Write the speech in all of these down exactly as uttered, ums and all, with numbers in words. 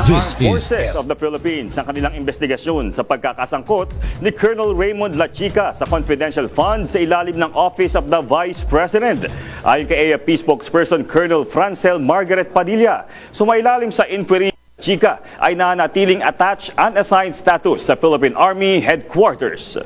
This Armed is Forces of the Philippines ng kanilang investigasyon sa pagkakasangkot ni Colonel Raymond Lachica sa confidential funds sa ilalim ng Office of the Vice President. Ayon kay A F P spokesperson Colonel Francel Margaret Padilla, sumailalim sa inquiry, Lachica ay nanatiling attached unassigned status sa Philippine Army Headquarters.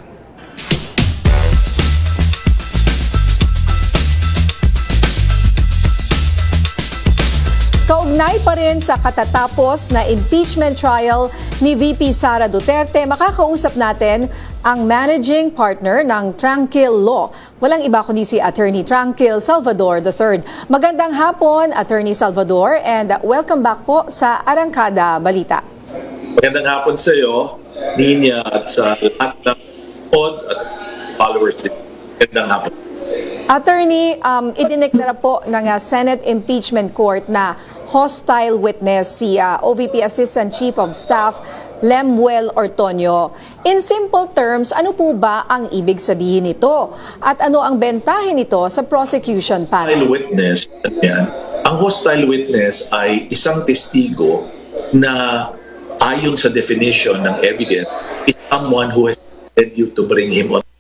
Kaugnay pa rin sa katatapos na impeachment trial ni V P Sara Duterte, makakausap natin ang managing partner ng Tranquil Law. Walang iba kundi si Attorney Tranquil Salvador the third. Magandang hapon, Attorney Salvador, and welcome back po sa Arangkada Balita. Magandang hapon sa iyo, Nina, at sa lahat ng pod at followers. Magandang hapon. Attorney, um, idineklara po ng uh, Senate Impeachment Court na hostile witness si uh, O V P Assistant Chief of Staff Lemuel Ortonio. In simple terms, ano po ba ang ibig sabihin nito? At ano ang bentahe nito sa prosecution panel? Hostile witness, yan. Ang hostile witness ay isang testigo na ayon sa definition ng evidence is someone who has led you to bring him on.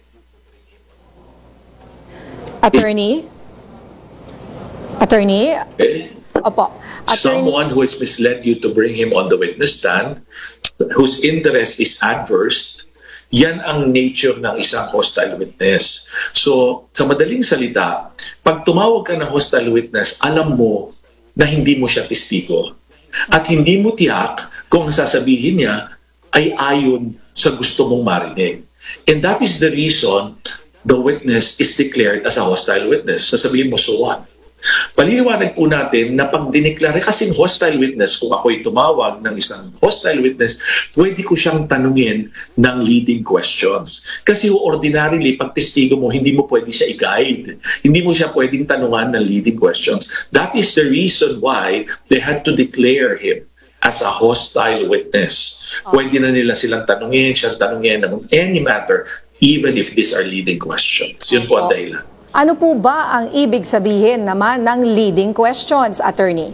Attorney? Attorney? Okay. Opo. Attorney? Someone who has misled you to bring him on the witness stand, whose interest is adverse, yan ang nature ng isang hostile witness. So, sa madaling salita, pag tumawag ka ng hostile witness, alam mo na hindi mo siya testigo. At hindi mo tiyak kung ang sasabihin niya ay ayon sa gusto mong marinig. And that is the reason the witness is declared as a hostile witness. Sasabihin mo, so what? Paliliwanag po natin na pag dineklare kasing hostile witness, kung ako'y tumawag ng isang hostile witness, pwede ko siyang tanungin ng leading questions. Kasi ordinarily, pag testigo mo, hindi mo pwede siya i-guide. Hindi mo siya pwedeng tanungan ng leading questions. That is the reason why they had to declare him as a hostile witness. Pwede na nila silang tanungin, siyang tanungin ng any matter, even if these are leading questions. Yun po ang dahilan. Ano po ba ang ibig sabihin naman ng leading questions, Attorney?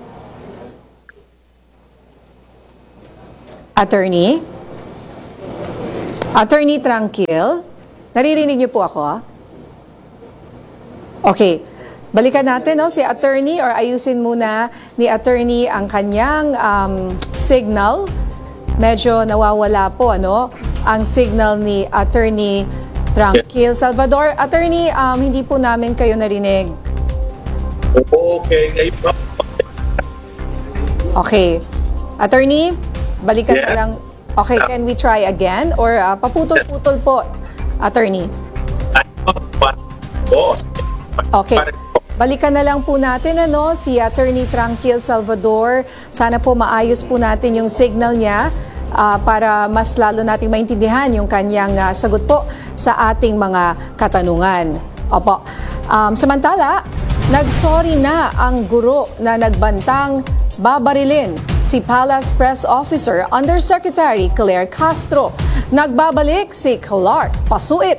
Attorney? Attorney Tranquil? Naririnig niyo po ako? Okay. Balikan natin no, si Attorney, or ayusin muna ni Attorney ang kanyang um, signal. Medyo nawawala po ano, ang signal ni Attorney Tranquil Salvador. Attorney, um, hindi po namin kayo narinig. Okay. Okay. Attorney, balikan Yeah. na lang. Okay, can we try again? Or uh, paputol-putol po, Attorney? Okay. Balikan na lang po natin ano, si Attorney Tranquil Salvador. Sana po maayos po natin yung signal niya. Uh, para mas lalo nating maintindihan yung kanyang uh, sagot po sa ating mga katanungan. Opo. Um, samantala, nagsorry na ang guro na nagbantang babarilin si Palace Press Officer Undersecretary Claire Castro. Nagbabalik si Clark Pasuit.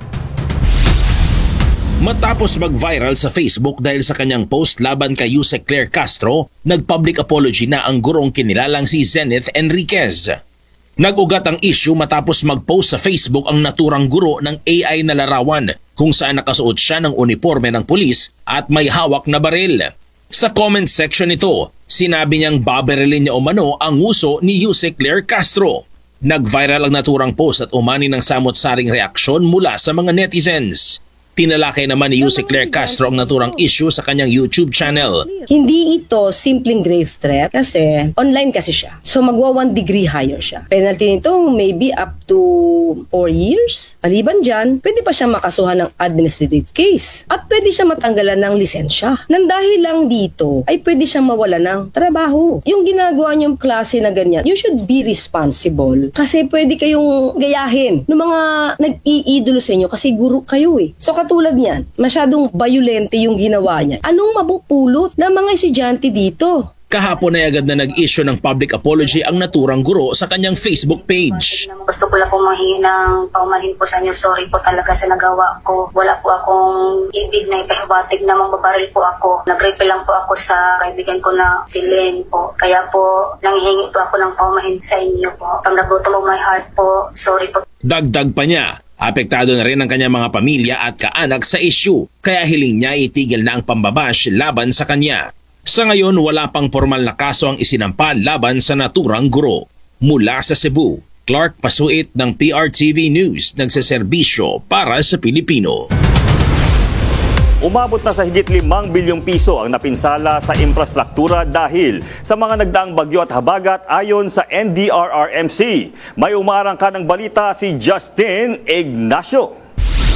Matapos mag-viral sa Facebook dahil sa kanyang post laban kay Yusek Claire Castro, nag-public apology na ang gurong kinilalang si Zenith Enriquez. Nag-ugat ang issue matapos mag-post sa Facebook ang naturang guro ng A I na larawan kung saan nakasuot siya ng uniforme ng pulis at may hawak na baril. Sa comment section nito, sinabi niyang babarilin niya umano ang uso ni Yusek Claire Castro. Nag-viral ang naturang post at umani ng samot-saring reaksyon mula sa mga netizens. Tinalakay naman ni Yusek Claire Castro ang naturang issue sa kanyang YouTube channel. Hindi ito simpleng grave threat kasi online kasi siya. So magwa one degree higher siya. Penalty nito maybe up to four years. Maliban dyan, pwede pa siya makasuhan ng administrative case. At pwede siya matanggalan ng lisensya. Nang dahil lang dito, ay pwede siya mawala ng trabaho. Yung ginagawa niyong klase na ganyan, you should be responsible. Kasi pwede kayong gayahin ng mga nag-iidolo sa inyo kasi guru kayo eh. So katulad niyan, masyadong violente yung ginawa niya. Anong mapupulot ng mga estudyante dito? Kahapon ay agad na nag-issue ng public apology ang naturang guro sa kanyang Facebook page. Gusto ko lang po mahingi ng paumanhin po sa inyo. Sorry po talaga sa nagawa ko. Wala po akong ibig na ipahiwatig na mambabaril po ako. Nag-reply lang po ako sa kaibigan ko na si Len po. Kaya po, nanghihingi po ako ng paumanhin sa inyo po. From the bottom of my heart po, sorry po. Dagdag pa niya, apektado na rin ang kanyang mga pamilya at kaanak sa issue, kaya hiling niya itigil na ang pambabash laban sa kanya. Sa ngayon, wala pang formal na kaso ang isinampa laban sa naturang guro. Mula sa Cebu, Clark Pasuit ng P R T V News, nagseserbisyo para sa Pilipino. Umabot na sa higit limang bilyong piso ang napinsala sa infrastruktura dahil sa mga nagdaang bagyo at habagat ayon sa N D R R M C. May umarang ka ng balita si Justin Ignacio.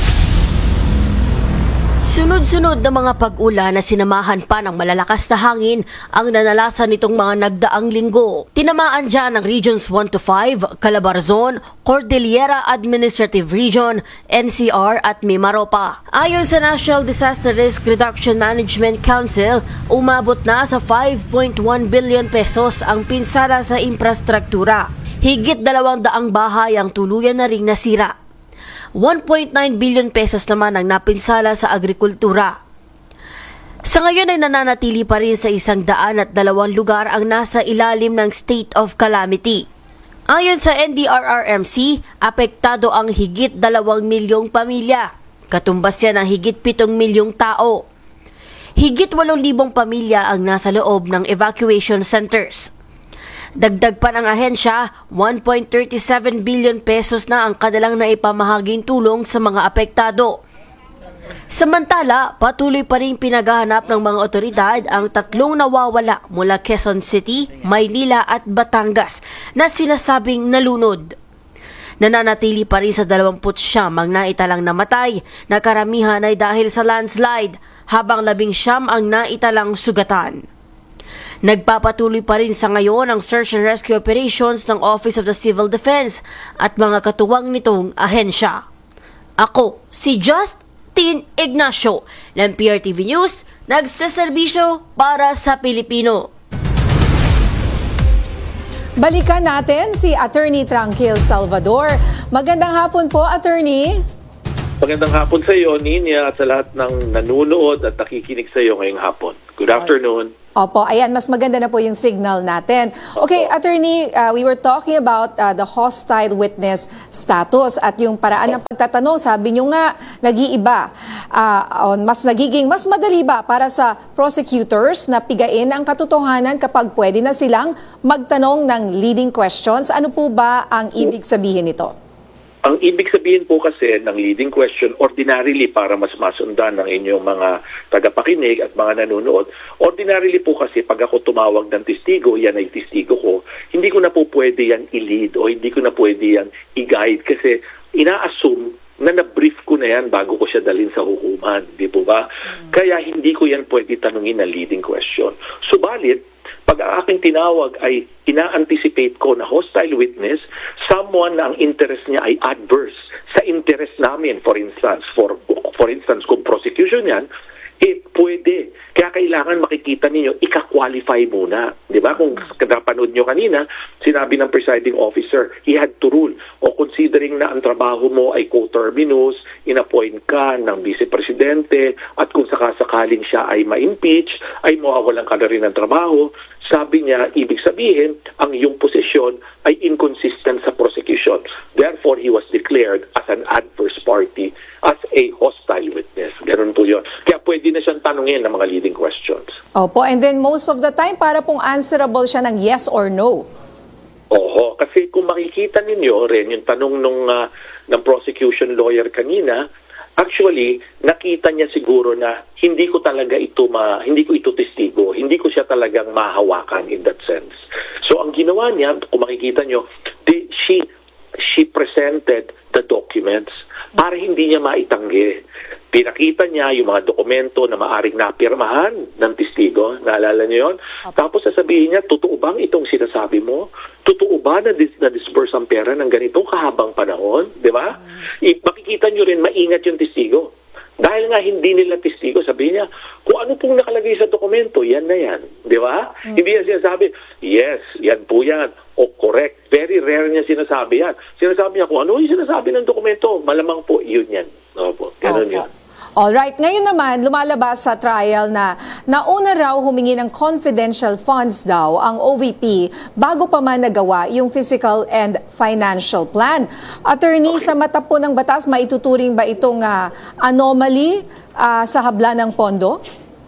Sunod-sunod na mga pag-ulan na sinamahan pa ng malalakas na hangin ang nanalasan nitong mga nagdaang linggo. Tinamaan dyan ang Regions one to five, Calabarzon, Cordillera Administrative Region, N C R at Mimaropa. Ayon sa National Disaster Risk Reduction Management Council, umabot na sa five point one billion pesos ang pinsala sa infrastruktura. Higit dalawang daang bahay ang tuluyan na ring nasira. one point nine billion pesos naman ang napinsala sa agrikultura. Sa ngayon ay nananatili pa rin sa isang daan at dalawang lugar ang nasa ilalim ng state of calamity. Ayon sa N D R R M C, apektado ang higit dalawang milyong pamilya. Katumbas yan ng higit pitong milyong tao. Higit walong libong pamilya ang nasa loob ng evacuation centers. Dagdag pa ng ahensya, one point three seven billion pesos na ang kanilang naipamahaging tulong sa mga apektado. Samantala, patuloy pa rin pinaghahanap ng mga otoridad ang tatlong nawawala mula Quezon City, Maynila at Batangas na sinasabing nalunod. Nananatili pa rin sa dalawampu't siyam ang naitalang namatay na karamihan ay dahil sa landslide, habang labing siyam ang naitalang sugatan. Nagpapatuloy pa rin sa ngayon ang search and rescue operations ng Office of the Civil Defense at mga katuwang nitong ahensya. Ako, si Justin Ignacio ng P R T V News, nagseserbisyo para sa Pilipino. Balikan natin si Attorney Tranquil Salvador. Magandang hapon po, Attorney. Magandang hapon sa iyo, Ninya, at sa lahat ng nanonood at nakikinig sa iyo ngayong hapon. Good afternoon. Opo, ayan, mas maganda na po yung signal natin. Okay, Attorney, uh, we were talking about uh, the hostile witness status at yung paraan ng pagtatanong. Sabi nyo nga, nag-iiba. Uh, mas nagiging, mas madali ba para sa prosecutors na pigain ang katotohanan kapag pwede na silang magtanong ng leading questions? Ano po ba ang ibig sabihin nito? Ang ibig sabihin po kasi ng leading question, ordinarily para mas masundan ng inyong mga tagapakinig at mga nanonood, ordinarily po kasi pag ako tumawag ng testigo, yan ay testigo ko, hindi ko na po pwede yan i-lead o hindi ko na pwede yan i-guide kasi ina-assume na na-brief ko na yan bago ko siya dalhin sa hukuman, di po ba? Mm. Kaya hindi ko yan pwede tanungin na leading question. Subalit, pag ang aking tinawag ay ina-anticipate ko na hostile witness, someone na ang interest niya ay adverse sa interest namin, for instance, for, for instance, kung prosecution yan, eh, pwede. Kaya kailangan makikita ninyo, ika-qualify muna. Di ba? Kung napanood nyo kanina, sinabi ng presiding officer, he had to rule. O considering na ang trabaho mo ay co-terminus, inappoint ka ng vice-presidente, at kung sakasakaling siya ay ma-impeach, ay mawawalan ka na rin ng trabaho. Sabi niya, ibig sabihin, ang iyong posisyon ay inconsistent sa prosecution. Therefore, he was declared as an adverse party, as a hostile witness. Ganun po yun. Kaya pwede na siyang tanungin ng mga leading questions. Opo, and then most of the time, para pong answerable siya ng yes or no. Oo, kasi kung makikita ninyo rin yung tanong nung, uh, ng prosecution lawyer kanina, actually, nakita niya siguro na hindi ko talaga ito ma, hindi ko ito testigo, hindi ko siya talagang mahawakan in that sense. So ang ginawa niya, kung makikita nyo, the, she she presented the documents para hindi niya maitanggi. Pinakita niya yung mga dokumento na maaring napirmahan ng testigo. Naalala niyo yun? Okay. Tapos sasabihin niya, totoo bang itong sinasabi mo? Totoo ba na, dis- na disburse ang pera ng ganitong kahabang panahon? Di ba? Mm. I- makikita niyo rin, maingat yung testigo. Dahil nga hindi nila testigo, sabi niya, kung ano pong nakalagay sa dokumento, yan na yan. Di ba? Mm-hmm. Hindi niya sinasabi, yes, yan po yan. O correct. Very rare niya sinasabi yan. Sinasabi niya kung ano yung sinasabi ng dokumento, malamang po yun yan. Opo, ganun Opo. yun. Alright, ngayon naman lumalabas sa trial na nauna raw humingi ng confidential funds daw ang O V P bago pa man nagawa yung physical and financial plan. Attorney, okay. Sa mata po ng batas, maituturing ba itong uh, anomaly uh, sa habla ng pondo?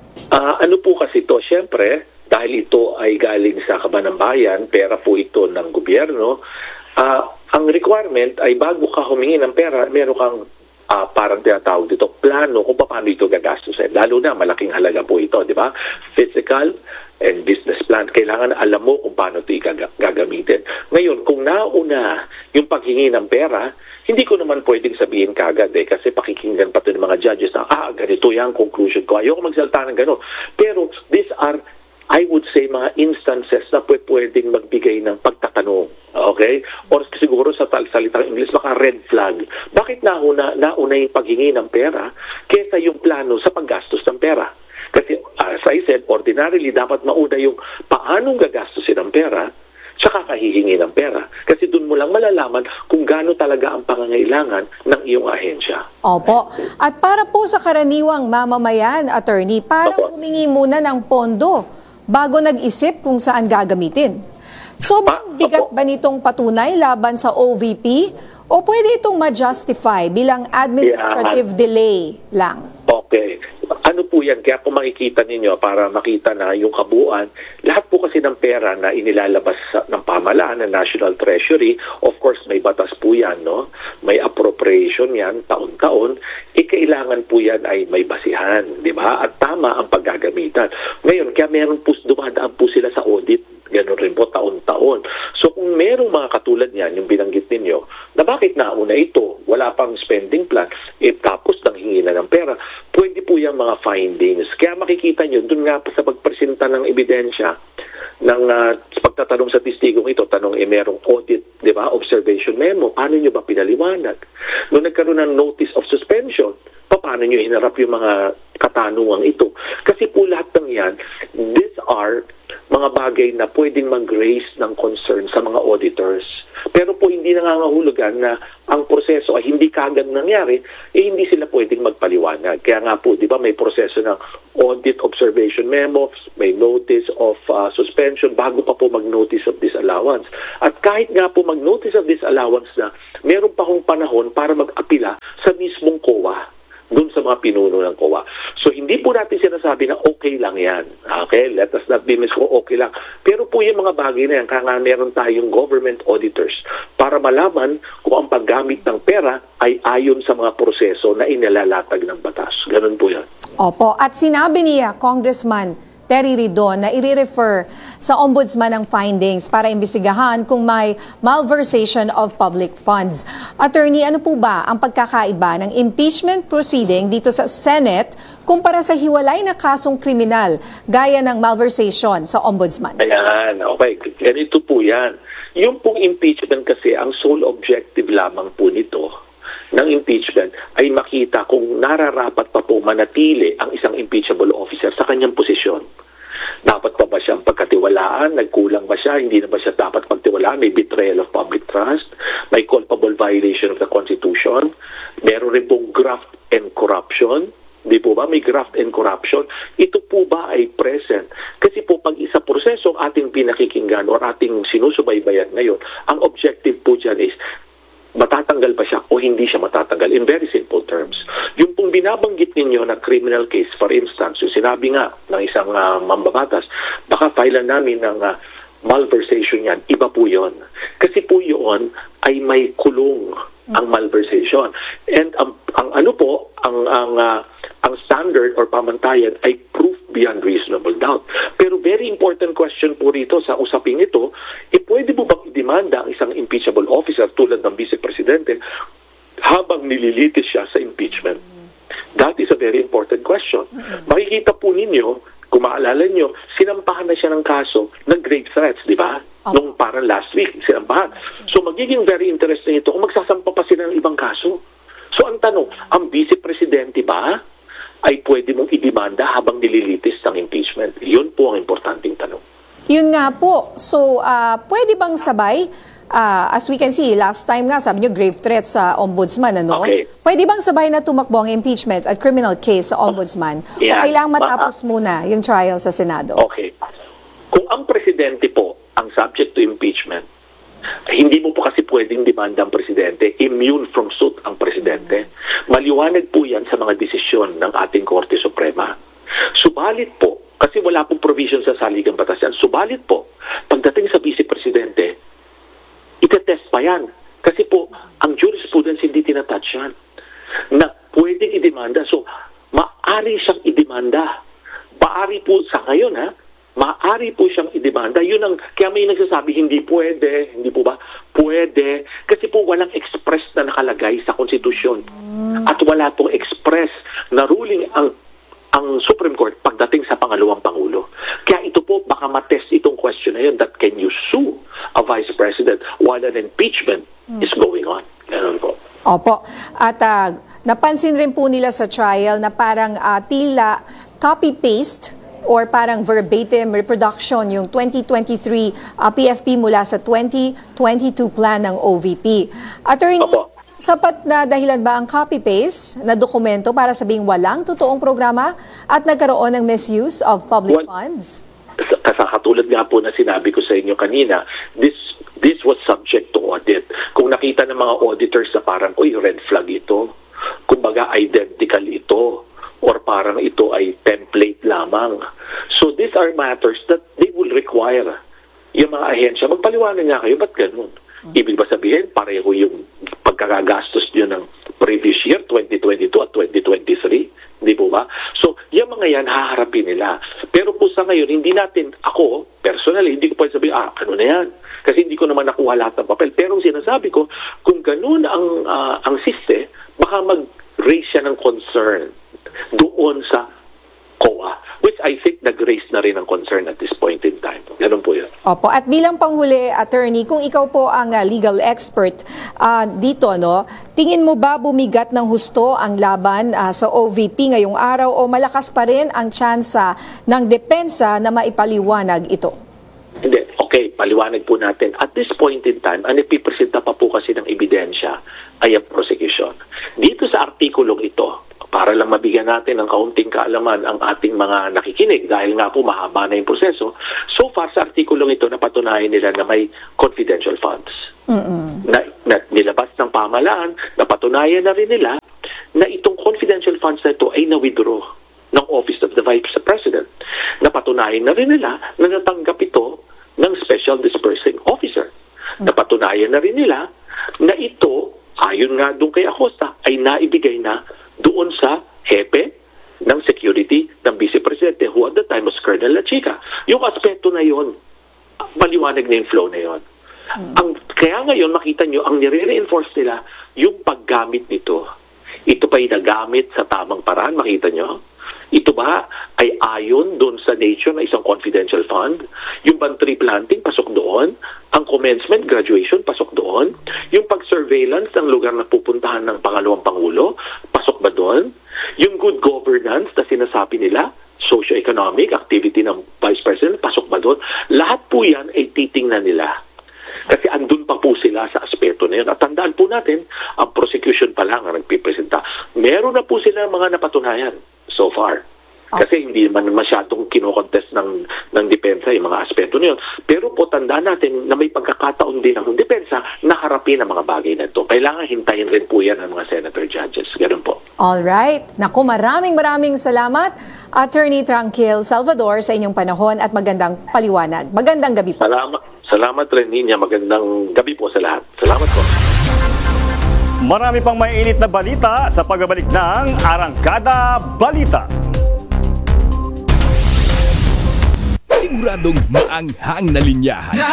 Uh, ano po kasi ito? Siyempre, dahil ito ay galing sa kaban ng bayan, pera po ito ng gobyerno, uh, ang requirement ay bago ka humingi ng pera, meron kang Uh, parang tinatawag dito, plano kung paano ito gagastusin. Lalo na, malaking halaga po ito, di ba? Physical and business plan. Kailangan alam mo kung paano ito gagamitin. Ngayon, kung nauna yung paghingi ng pera, hindi ko naman pwedeng sabihin kagad eh, kasi pakikinggan pa ito ng mga judges na, ah, ganito yung conclusion ko. Ayoko magsalita ng gano'n. Pero, these are, I would say, mga instances na pwedeng magbigay ng pagtatanong. Okay? Or siguro sa salitang English, baka red flag. Bakit nauna, nauna yung paghingi ng pera kesa yung plano sa paggastos ng pera? Kasi, as I said, ordinarily, dapat mauna yung paanong gagastusin ng pera tsaka kahihingi ng pera. Kasi doon mo lang malalaman kung gaano talaga ang pangangailangan ng iyong ahensya. Opo. At para po sa karaniwang mamamayan, attorney, parang humingi muna ng pondo bago nag-isip kung saan gagamitin. So, bigat ba nitong patunay laban sa O V P? O pwede itong ma-justify bilang administrative yeah. delay lang? Okay. Ano po yan? Kaya kung makikita ninyo, para makita na yung kabuuan, lahat po kasi ng pera na inilalabas ng pamahalaan ng National Treasury, of course may batas po yan, no? May appropriation yan, taon-taon, eh kailangan po yan ay may basihan, di ba? At tama ang paggagamitan. Ngayon, kaya meron po, dumadaan po sila sa audit, gano'n rin po taon-taon. So kung merong mga katulad niyan, yung binanggit ninyo, na bakit nauna ito, wala pang spending plan, eh tapos nang hingi na ng pera, pwede po yung mga findings. Kaya makikita nyo, dun nga po sa pagpresenta ng ebidensya, ng uh, pagtatanong sa testigong ito, tanong eh merong audit, di ba, observation memo, paano nyo ba pinaliwanag? Nung nagkaroon ng notice of suspension, paano nyo hinarap yung mga katanungang ito? Kasi po lahat ng yan, these are mga bagay na pwedeng mag-raise ng concern sa mga auditors. Pero po hindi nangangahulugan na ang proseso ay hindi kagad nangyari, eh hindi sila pwedeng magpaliwanag. Kaya nga po, di ba, may proseso ng audit observation memo, may notice of uh, suspension bago pa po mag-notice of disallowance. At kahit nga po mag-notice of disallowance na, meron pa hong panahon para mag-apila sa mismong C O A, dun sa mga pinuno ng C O A. So, hindi po natin sinasabi na okay lang yan. Okay? Let us not be misco, okay lang. Pero po yung mga bagay na yan, kaya nga meron tayong government auditors para malaman kung ang paggamit ng pera ay ayon sa mga proseso na inalalatag ng batas. Ganun po yan. Opo. At sinabi niya, Congressman Terry Ridon, na i-refer sa Ombudsman ang findings para imbestigahan kung may malversation of public funds. Attorney, ano po ba ang pagkakaiba ng impeachment proceeding dito sa Senate kumpara sa hiwalay na kasong kriminal gaya ng malversation sa Ombudsman? Ayan, okay. Ganito po yan. Yung pong impeachment kasi, ang sole objective lamang po nito ng impeachment ay makita kung nararapat pa po manatili ang isang impeachable officer sa kanyang posisyon. Dapat pa ba siyang pagkatiwalaan? Nagkulang ba siya? Hindi na ba siya dapat pagtiwalaan? May betrayal of public trust? May culpable violation of the Constitution? Meron rin pong graft and corruption? Di po ba? May graft and corruption. Ito po ba ay present? Kasi po pag isa proseso ang ating pinakikinggan or ating sinusubaybayan ngayon, ang objective po dyan is matatanggal ba siya o hindi siya matatanggal? In very simple terms. Yung pong binabanggit ninyo na criminal case, for instance, yung sinabi nga ng isang uh, mambabatas, baka filean namin ng uh, malversation yan. Iba po yun. Kasi po yun ay may kulong ang malversation. And um, ang ano po, ang ang uh, ang standard or pamantayan ay proof beyond reasonable doubt. Pero very important question po rito sa usaping ito, eh pwede mo bang idemanda ang isang impeachable officer tulad ng Vice Presidente habang nililitis siya sa impeachment? That is a very important question. Makikita po ninyo, kung maalala nyo, sinampahan na siya ng kaso ng grave threats, di ba? Okay. Nung parang last week, sinampahan. So magiging very interesting ito kung magsasampa pa sila ng ibang kaso. So ang tanong, ang Vice Presidente presidente ba ay pwede mong idemanda habang nililitis ng impeachment? Yun po ang importanteng tanong. Yun nga po. So, uh, pwede bang sabay? Uh, as we can see, last time nga, sabi nyo, grave threat sa ombudsman, ano? Okay. Pwede bang sabay na tumakbo ang impeachment at criminal case sa ombudsman? Yeah. O kailangan matapos muna yung trial sa Senado? Okay. Kung ang presidente po ang subject to impeachment, hindi mo po kasi pwedeng demanda ang presidente. Immune from suit ang presidente. Maliwanag po yan sa mga desisyon ng ating Korte Suprema. Subalit po, kasi wala pong provision sa saligang batas yan, subalit po, pagdating sa vice-presidente, itetest pa yan. Kasi po, ang jurisprudence hindi tinatouch yan. Na pwedeng idemanda. So, maari siyang idemanda. Paari po sa ngayon, ha? Maari po siyang idemanda. Yun ang, kaya may nagsasabi, hindi pwede, hindi po ba? Pwede. Kasi po walang express na nakalagay sa konstitusyon. At wala pong express na ruling ang ang Supreme Court pagdating sa pangalawang Pangulo. Kaya ito po, baka matest itong question na yun, that can you sue a Vice President while an impeachment hmm. is going on. Ganun po. Opo. At uh, napansin rin po nila sa trial na parang uh, tila copy-paste or parang verbatim reproduction yung twenty twenty-three uh, P F P mula sa twenty twenty-two plan ng O V P. Attorney, Opo. Sapat na dahilan ba ang copy-paste na dokumento para sabing walang totoong programa at nagkaroon ng misuse of public well, funds? Katulad nga po na sinabi ko sa inyo kanina, this this was subject to audit. Kung nakita ng mga auditors na parang, uy, red flag ito, kumbaga identical ito, or parang ito ay template lamang. So these are matters that they will require yung mga ahensya. Magpaliwanag nga kayo, ba't ganun? Ibig ba sabihin, pareho yung pagkakagastos nyo ng previous year, twenty twenty-two at twenty twenty-three? Hindi po ba? So, yung mga yan, haharapin nila. Pero po sa ngayon, hindi natin, ako, personally, hindi ko pwede sabihin, ah, ano na yan? Kasi hindi ko naman nakuha lahat ng papel. Pero ang sinasabi ko, kung ganun ang, uh, ang siste, baka mag-raise siya ng concern doon sa C O A, which I think nag-raise na rin ang concern at this point in time. Ganun po yun. Opo. At bilang panghuli, attorney, kung ikaw po ang uh, legal expert uh, dito, no, tingin mo ba bumigat ng husto ang laban uh, sa O V P ngayong araw o malakas pa rin ang tsansa ng depensa na maipaliwanag ito? Hindi. Okay, paliwanag po natin. At this point in time, ang ipipresenta pa po kasi ng ebidensya ay ang prosecution. Dito sa artikulong ito, para lang mabigyan natin ng kaunting kaalaman ang ating mga nakikinig dahil nga po mahaba na yung proseso, so far sa artikulong ito napatunayan nila na may confidential funds. Mm-mm. Na, na nilabas ng pamahalaan, napatunayan na rin nila na itong confidential funds na ito ay na-withdraw ng Office of the Vice President. Napatunayan na rin nila na natanggap ito ng Special Disbursing Officer. Mm-hmm. Napatunayan na rin nila na ito, ayon nga doon kay Acosta, ay naibigay na doon sa hepe ng security ng Vice Presidente who at the time was Colonel Lachica. Yung aspeto na yon, maliwanag na yung flow na yon. Hmm. Ang, kaya ngayon makita nyo, ang nire-reinforce nila yung paggamit nito. Ito pa'y nagamit sa tamang paraan, makita nyo? Ito ba ay ayon doon sa nature na isang confidential fund? Yung bang tree planting, pasok doon. Ang commencement, graduation, pasok doon. Yung pag-surveillance ng lugar na pupuntahan ng pangalawang Pangulo, pasok ba doon? Yung good governance na sinasabi nila, socio-economic activity ng Vice President, pasok ba doon? Lahat po yan ay titingnan nila. Kasi andun pa po sila sa aspeto na yun. At tandaan po natin, ang prosecution pa lang ang nagpipresenta. Meron na po sila mga napatunayan so far. Kasi hindi man masyadong kinokontest ng, ng depensa yung mga aspeto na yun. Pero po tandaan natin na may pagkakataon din ng depensa na harapin ang mga bagay na ito. Kailangan hintayin rin po yan ng mga senator judges. Ganun po. Alright. Naku, maraming maraming salamat, Attorney Tranquil Salvador, sa inyong panahon at magandang paliwanag. Magandang gabi po. Salamat. Salamat rin niya. Magandang gabi po sa lahat. Salamat po. Marami pang mainit na balita sa pagbabalik ng Arangkada Balita. Siguradong maanghang na linyahan.